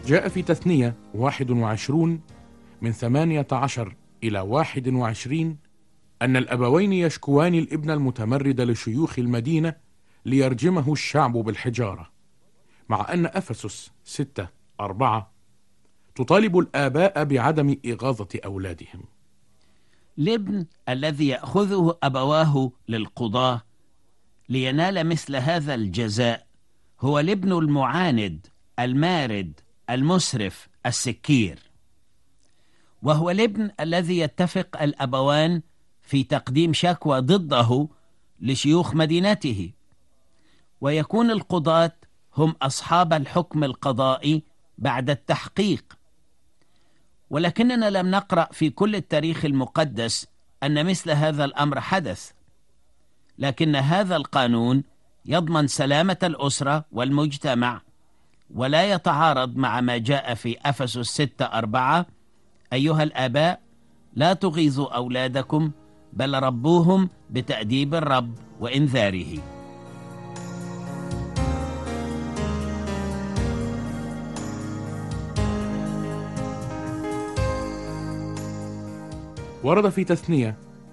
جاء في تثنية 21 من 18 إلى 21 أن الأبوين يشكوان الابن المتمرد لشيوخ المدينة ليرجمه الشعب بالحجارة، مع أن أفسس 6:4 تطالب الآباء بعدم إغاظة أولادهم. الابن الذي يأخذه أبواه للقضاة لينال مثل هذا الجزاء هو الابن المعاند المارد المسرف السكير، وهو الابن الذي يتفق الأبوان في تقديم شكوى ضده لشيوخ مدينته، ويكون القضاة هم أصحاب الحكم القضائي بعد التحقيق. ولكننا لم نقرأ في كل التاريخ المقدس أن مثل هذا الأمر حدث، لكن هذا القانون يضمن سلامة الأسرة والمجتمع ولا يتعارض مع ما جاء في أفسس 6:4: أيها الآباء لا تغيظوا أولادكم بل ربوهم بتأديب الرب وإنذاره. ورد في تثنية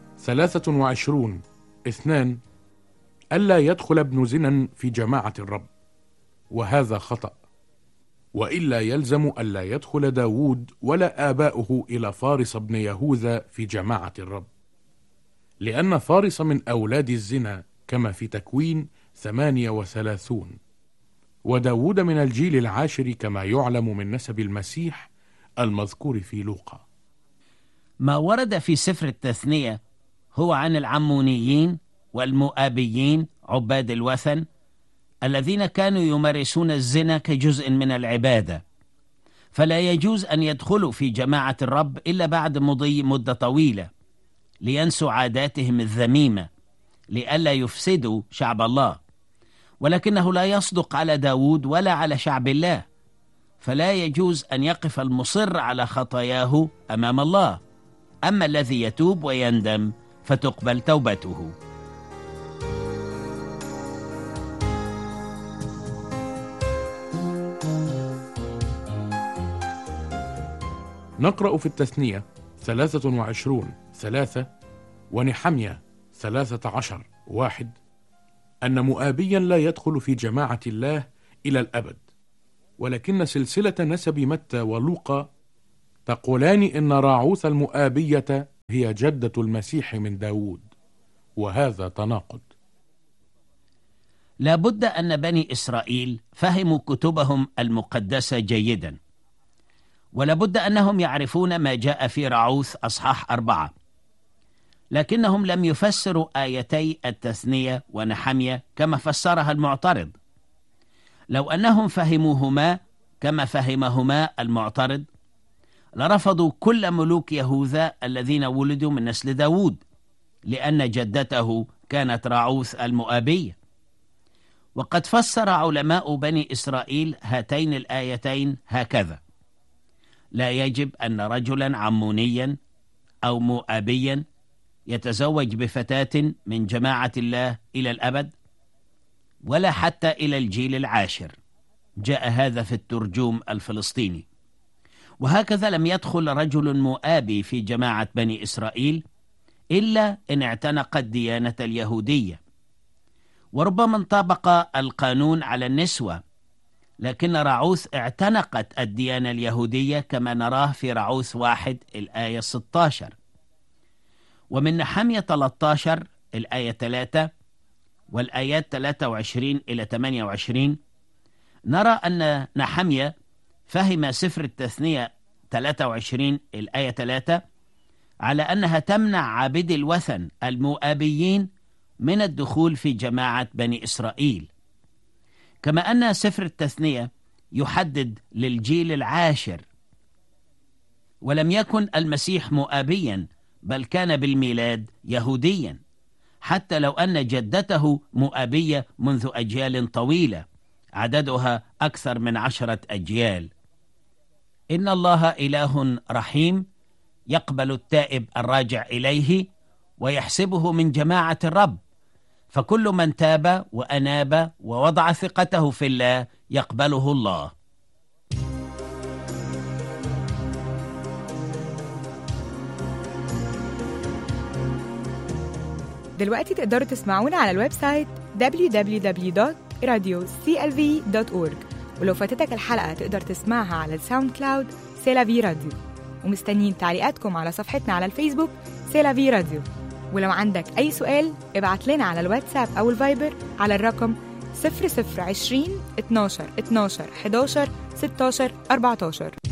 23:2 ألا يدخل ابن زنا في جماعة الرب، وهذا خطأ، وإلا يلزم ألا يدخل داود ولا آباؤه إلى فارس بن يهوذا في جماعة الرب، لأن فارس من أولاد الزنا كما في تكوين 38، وداود من الجيل العاشر كما يعلم من نسب المسيح المذكور في لوقا. ما ورد في سفر التثنية هو عن العمونيين والمؤابيين عباد الوثن الذين كانوا يمارسون الزنا كجزء من العبادة، فلا يجوز أن يدخلوا في جماعة الرب إلا بعد مضي مدة طويلة لينسوا عاداتهم الذميمة لئلا يفسدوا شعب الله. ولكنه لا يصدق على داود ولا على شعب الله، فلا يجوز أن يقف المصر على خطاياه أمام الله، أما الذي يتوب ويندم فتقبل توبته. نقرأ في التثنية 23:3 ونحمية 13:1 أن مؤابيا لا يدخل في جماعة الله إلى الأبد، ولكن سلسلة نسب متى ولوقا تقولان إن راعوث المؤابية هي جدة المسيح من داود، وهذا تناقض. لا بد أن بني إسرائيل فهموا كتبهم المقدسة جيدا، ولا بد أنهم يعرفون ما جاء في راعوث أصحاح 4، لكنهم لم يفسروا آيتي التثنية ونحمية كما فسرها المعترض. لو أنهم فهموهما كما فهمهما المعترض لرفضوا كل ملوك يهوذا الذين ولدوا من نسل داود، لأن جدته كانت راعوث المؤابية. وقد فسر علماء بني إسرائيل هاتين الآيتين هكذا: لا يجب أن رجلا عمونيا أو مؤابيا يتزوج بفتاة من جماعة الله إلى الأبد، ولا حتى إلى الجيل العاشر. جاء هذا في الترجوم الفلسطيني. وهكذا لم يدخل رجل مؤابي في جماعة بني إسرائيل إلا إن اعتنق الديانة اليهودية. وربما انطبق القانون على النسوة، لكن راعوث اعتنقت الديانة اليهودية كما نراه في راعوث 1 الآية 16، ومن نحمية 13 الآية 3 والآيات 23 إلى 28 نرى أن نحمية فهم سفر التثنية 23 الآية 3 على أنها تمنع عابدي الوثن المؤابيين من الدخول في جماعة بني إسرائيل، كما أن سفر التثنية يحدد للجيل العاشر. ولم يكن المسيح مؤابيا، بل كان بالميلاد يهوديا، حتى لو أن جدته مؤابية منذ أجيال طويلة عددها أكثر من 10 أجيال. إن الله إله رحيم يقبل التائب الراجع إليه ويحسبه من جماعة الرب، فكل من تاب وأناب ووضع ثقته في الله يقبله الله. دلوقتي تقدروا تسمعونا على الويب سايت www.radioclv.org، ولو فاتتك الحلقة تقدر تسمعها على الساوند كلاود سيلافي راديو. ومستنيين تعليقاتكم على صفحتنا على الفيسبوك سيلافي راديو. ولو عندك أي سؤال ابعت لنا على الواتساب أو الفايبر على الرقم 0020 12 12 11 16 14.